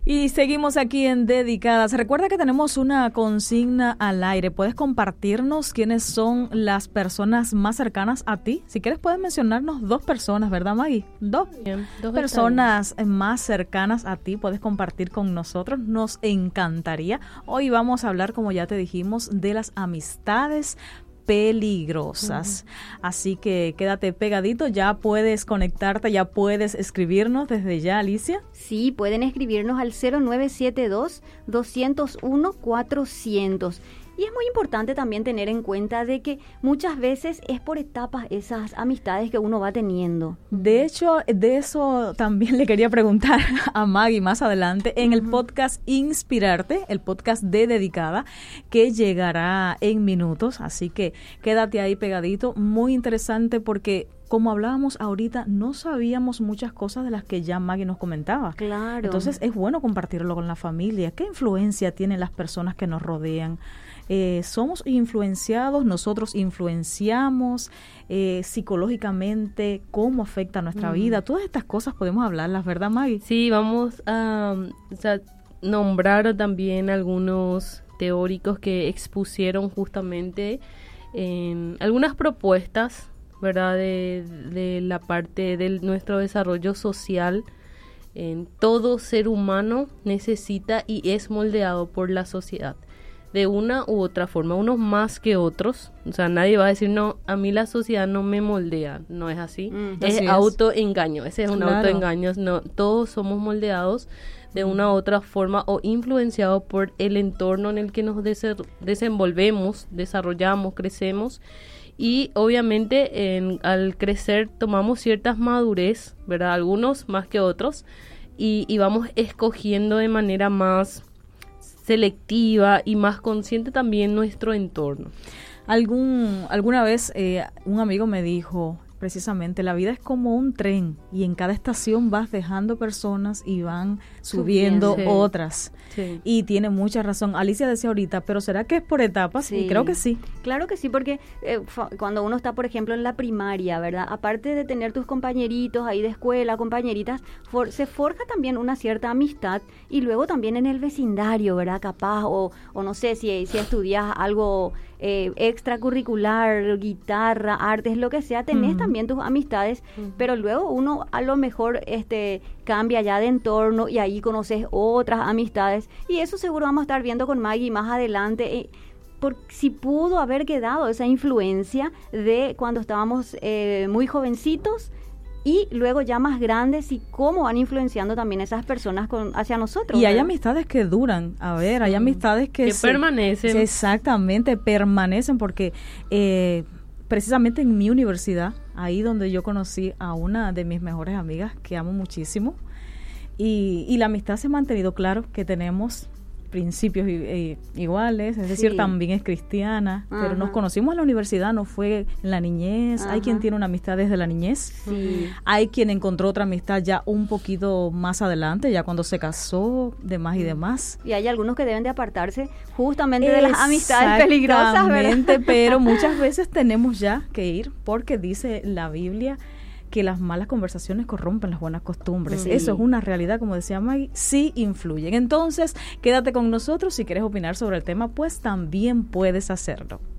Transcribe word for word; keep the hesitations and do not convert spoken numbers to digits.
Y seguimos aquí en Dedicadas. Recuerda que tenemos una consigna al aire. ¿Puedes compartirnos quiénes son las personas más cercanas a ti? Si quieres puedes mencionarnos dos personas, ¿verdad, Maggie? Dos, Bien, dos personas más cercanas a ti. Puedes compartir con nosotros. Nos encantaría. Hoy vamos a hablar, como ya te dijimos, de las amistades peligrosas. Uh-huh. Así que quédate pegadito, ya puedes conectarte, ya puedes escribirnos desde ya, Alicia. Sí, pueden escribirnos al cero nueve siete dos, dos cero uno, cuatrocientos. Y es muy importante también tener en cuenta de que muchas veces es por etapas esas amistades que uno va teniendo. De hecho, de eso también le quería preguntar a Maggie más adelante en uh-huh. el podcast Inspirarte, el podcast de Dedicada, que llegará en minutos. Así que quédate ahí pegadito, muy interesante porque como hablábamos ahorita, no sabíamos muchas cosas de las que ya Maggie nos comentaba. Claro. Entonces es bueno compartirlo con la familia. ¿Qué influencia tienen las personas que nos rodean? Eh, somos influenciados, nosotros influenciamos eh, psicológicamente, cómo afecta nuestra mm. vida. Todas estas cosas podemos hablarlas, ¿verdad, Maggie? Sí, vamos a o sea, nombrar también algunos teóricos que expusieron justamente en algunas propuestas, ¿verdad? De, de la parte de nuestro desarrollo social. En todo ser humano necesita y es moldeado por la sociedad de una u otra forma, unos más que otros. O sea, nadie va a decir, no, a mí la sociedad no me moldea. No es así. Mm, es así autoengaño. Ese es un claro. autoengaño. No, todos somos moldeados de una u otra forma o influenciados por el entorno en el que nos des- desenvolvemos, desarrollamos, crecemos. Y obviamente en, al crecer tomamos ciertas madurez, ¿verdad? Algunos más que otros. Y, y vamos escogiendo de manera más selectiva y más consciente también nuestro entorno. Algún alguna vez eh, un amigo me dijo, precisamente, la vida es como un tren y en cada estación vas dejando personas y van subiendo sí. otras. Sí. Y tiene mucha razón. Alicia decía ahorita, pero ¿será que es por etapas? Sí. Y creo que sí. Claro que sí, porque eh, fa- cuando uno está, por ejemplo, en la primaria, ¿verdad? Aparte de tener tus compañeritos ahí de escuela, compañeritas, for- se forja también una cierta amistad y luego también en el vecindario, ¿verdad? Capaz, o, o no sé, si, si estudias algo eh, extracurricular, guitarra, artes, lo que sea, tenés uh-huh. también tus amistades, uh-huh. pero luego uno a lo mejor este cambia ya de entorno y ahí conoces otras amistades y eso seguro vamos a estar viendo con Maggie más adelante, eh, por si pudo haber quedado esa influencia de cuando estábamos eh, muy jovencitos y luego ya más grandes y cómo van influenciando también esas personas con, hacia nosotros. Y ¿verdad? Hay amistades que duran, a ver, sí. hay amistades que, que se, permanecen. Se, exactamente, permanecen porque eh, precisamente en mi universidad, ahí donde yo conocí a una de mis mejores amigas que amo muchísimo y, y la amistad se ha mantenido, claro que tenemos principios eh, iguales, es sí. decir, también es cristiana, ajá. pero nos conocimos en la universidad, no fue en la niñez, ajá. hay quien tiene una amistad desde la niñez, sí. hay quien encontró otra amistad ya un poquito más adelante, ya cuando se casó, demás y demás. Y hay algunos que deben de apartarse justamente de las amistades peligrosas, ¿verdad? Pero muchas veces tenemos ya que ir, porque dice la Biblia que las malas conversaciones corrompen las buenas costumbres. Sí. Eso es una realidad, como decía Maggie, sí influyen. Entonces, quédate con nosotros. Si quieres opinar sobre el tema, pues también puedes hacerlo.